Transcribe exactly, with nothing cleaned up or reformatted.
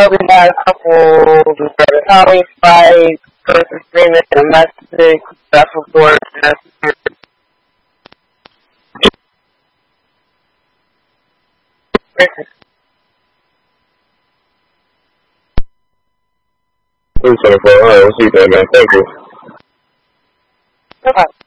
uh, we had a couple Brother Holly fight, versus Freeman domestic, Vessel Force, two twenty-four. All right, we'll see you there, man. Thank you. Okay.